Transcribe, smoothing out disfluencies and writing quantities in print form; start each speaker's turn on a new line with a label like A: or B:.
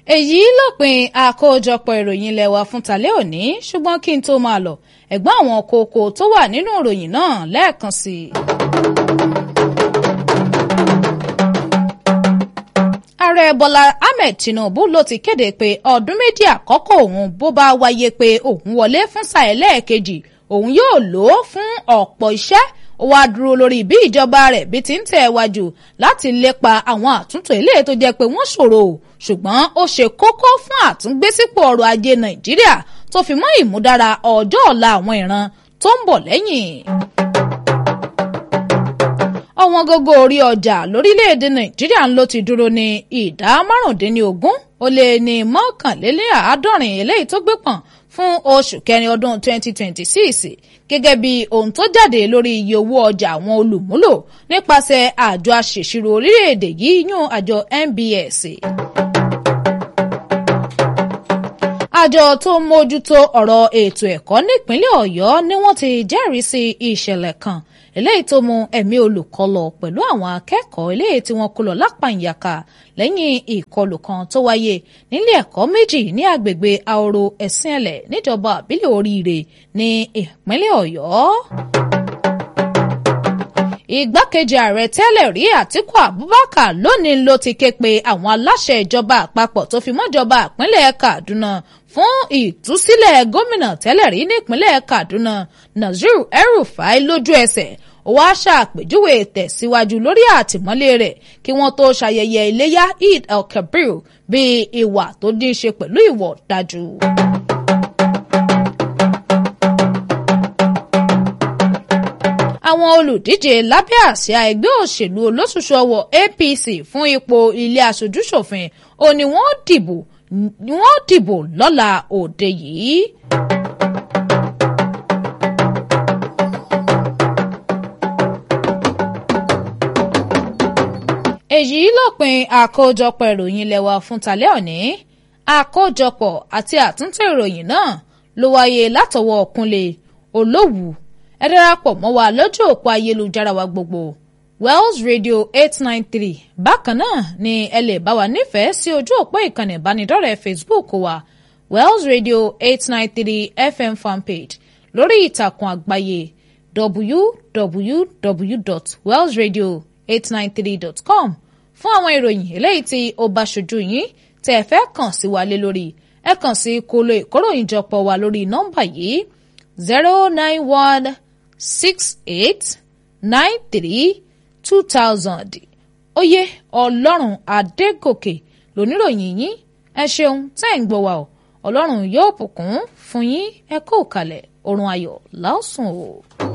A: èyí lópin àkójọpọ̀ ìròyìn ilé wa fún tàlẹ́ òní ṣùgbọ́n kí n tó máa lọ ẹ̀gbọ́n àwọn kókó tó wà nínú ìròyìn náà lẹ́ẹ̀kan sí i. ààrẹ bọ́lá ahmed tinubu ló ti kéde pé ọdún méjì àkọ́kọ́ òun bó bá wáyé pé òun wọlé fún sáà ẹlẹ́ẹ̀kejì òun yóò lò ó fún ọ̀pọ̀ iṣẹ́ ó wá dúró lórí bí ìjọba rẹ̀ bí ti ń tẹ̀ wájú láti lépa àwọn àtúntò eléyìí tó jẹ́ pé wọ́n ṣòro ṣùgbọ́n ó ṣe kókó fún àtúngbésípò ọrọ̀ ajé nàìjíríà tó fi mọ́ ìmúdára ọjọ́ ọ̀la àwọn ìran tó ń bọ̀ lẹ́yìn. ọ̀wọ́n gógó orí ọjà lórílẹ̀‐èdè nàìjíríà ló ti dúró ní ìdá 15 ó lé ní 1,150 eléyìí tó gbé pọ̀n fún oṣù kẹrin ọdún 2026 gẹ́gẹ́ bí ohun tó jáde lórí iye owó ọjà àwọn olùmúlò nípasẹ̀ àjọ aṣèṣirò orílẹ̀-èdè yìí yún àjọ NBS. àjọ tó ń mójútó ọ̀rọ̀ ètò ẹ̀kọ́ nípínlẹ̀ ọ̀yọ́ ni wọ́n ti jẹ́rìí sí ìṣẹ̀lẹ̀ kan eléyìí tó mú ẹ̀mí olùkọ́ lọ pẹ̀lú àwọn akẹ́kọ̀ọ́ eléyìí tí wọ́n kó lọ lápàyàkà lẹ́yìn ìkọlù kan tó wáyé nílé ẹ̀kọ́ méjì ní agbègbè ahoro ẹ̀sìnẹ̀lẹ̀ níjọba àbílẹ̀ oríire ní ìpínlẹ̀ ọ̀yọ́. Igbákejì ààrẹ tẹ́lẹ̀ rí Àtíkù Abubakar lónìí ló ti ké pe àwọn aláṣẹ ìjọba àpapọ̀ tó fi mọ́jọba ìpínlẹ̀ Kaduna fún ìtúsílẹ̀ gómìnà tẹ́lẹ̀ rí nípínlẹ̀ Kaduna Nasir El-Rufai lójú ẹsẹ̀ ó wá ṣàpèjúwe tẹ̀síwájú lórí àtìmọ́lé rẹ̀ kí wọ́n tó ṣayẹyẹ iléyá Eid el-Kabir bíi ìwà tó ní í ṣe pẹ̀lú ìwà ọ̀dájú. àwọn olùdíje lábẹ́ àsíá ẹgbẹ́ òṣèlú olóṣùṣù ọwọ́ APC fún ipò ilé aṣojúṣòfin ó ní wọ́n dìbò lọ́la òde yìí. èyí lópin àkójọpọ̀ ìròyìn ilé wa fún tàlẹ́ òní àkójọpọ̀ àti àtúntò ìròyìn náà ló wáyé látọwọ́ Kúnlé Olówù ẹ darapọ̀ mọ́ wa lójú òpó ayélujára wa gbogbo Wells Radio 893 bákan náà ni ẹ lè bá wa nífẹ̀ẹ́ sí ojú òpó ìkànnì ìbánidọ́rẹ̀ẹ́ Facebook wa Wells Radio 893 FM fanpage lórí ìtàkùn àgbáyé www.wellsradio893.com fún àwọn ìròyìn eléyìí tí ó bá ṣojú yín tẹ́ ẹ fẹ́ kàn sí wa lé lórí ẹ kàn sí kóló ìkóròyìnjọpọ̀ wa lórí nọ́mbà yìí 09168932000. Oyè Ọlọ́run Adégòkè lóníròyìn yín ẹ ṣeun tẹ́ ń gbọ́ wa o Ọlọ́run yóò bùkún fún yín ẹ kó kalẹ̀ oorun ayọ̀ lásùn o.